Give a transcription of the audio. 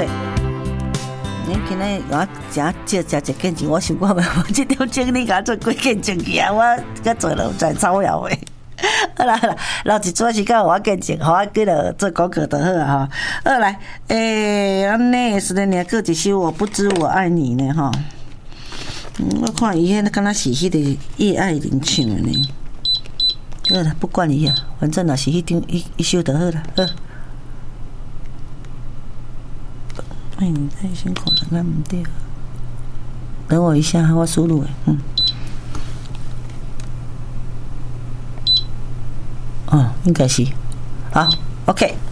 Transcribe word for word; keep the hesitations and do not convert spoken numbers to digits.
对。你今日我真借借一见证，我想我袂，我这条经理甲我做几见证去啊，我甲做了在草药诶。好啦好啦，留一撮时间我见证，互我记得做功课就好啊哈。好来，诶、欸，安尼是的呢，过一首我不知我爱你呢哈。嗯，我看伊迄敢若是迄个叶爱玲唱的呢。好啦，不管伊啊，反正若是迄张一一首就好啦。好。哎，你太辛苦了，按唔对。等我一下，我输入诶，嗯。哦，应该是，好 ，OK。